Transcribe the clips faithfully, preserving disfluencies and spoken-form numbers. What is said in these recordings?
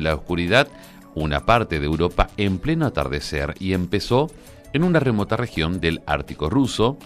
la oscuridad una parte de Europa en pleno atardecer y empezó en una remota región del Ártico ruso.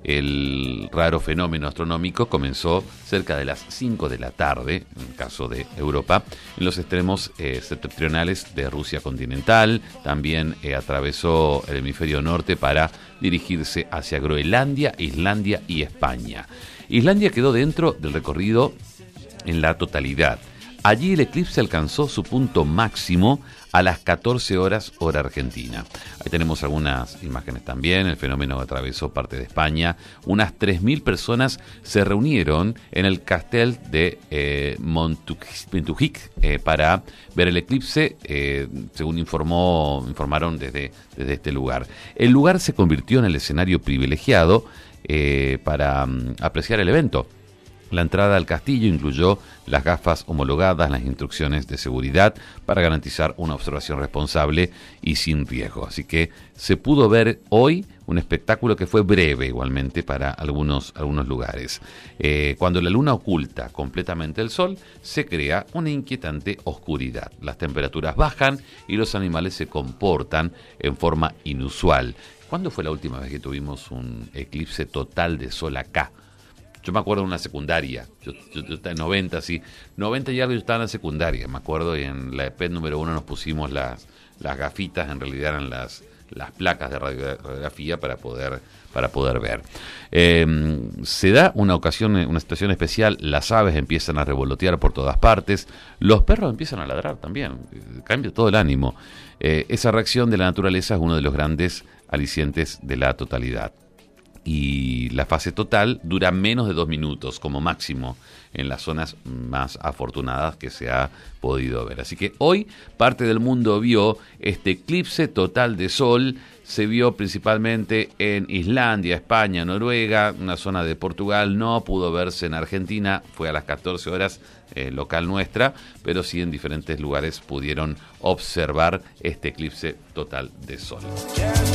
El raro fenómeno astronómico comenzó cerca de las cinco de la tarde, en el caso de Europa, en los extremos eh, septentrionales de Rusia continental. También eh, atravesó el hemisferio norte para dirigirse hacia Groenlandia, Islandia y España. Islandia quedó dentro del recorrido en la totalidad. Allí el eclipse alcanzó su punto máximo a las catorce horas hora argentina. Ahí tenemos algunas imágenes también. El fenómeno atravesó parte de España. Unas tres mil personas se reunieron en el Castel de eh, Montjuic eh, para ver el eclipse, eh, según informó, informaron desde, desde este lugar. El lugar se convirtió en el escenario privilegiado eh, para um, apreciar el evento. La entrada al castillo incluyó las gafas homologadas, las instrucciones de seguridad para garantizar una observación responsable y sin riesgo. Así que se pudo ver hoy un espectáculo que fue breve igualmente para algunos, algunos lugares. Eh, cuando la luna oculta completamente el sol, se crea una inquietante oscuridad. Las temperaturas bajan y los animales se comportan en forma inusual. ¿Cuándo fue la última vez que tuvimos un eclipse total de sol acá? Yo me acuerdo de una secundaria, yo, yo, yo estaba en noventa, sí, noventa y algo yo estaba en la secundaria, me acuerdo, y en la E P E T número uno nos pusimos las, las gafitas, en realidad eran las, las placas de radiografía para poder, para poder ver. Eh, se da una ocasión, una situación especial, las aves empiezan a revolotear por todas partes, los perros empiezan a ladrar también, cambia todo el ánimo. Eh, esa reacción de la naturaleza es uno de los grandes alicientes de la totalidad. Y la fase total dura menos de dos minutos como máximo en las zonas más afortunadas que se ha podido ver. Así que hoy parte del mundo vio este eclipse total de sol. Se vio principalmente en Islandia, España, Noruega, una zona de Portugal. No pudo verse en Argentina, fue a las catorce horas eh, local nuestra, pero sí en diferentes lugares pudieron observar este eclipse total de sol.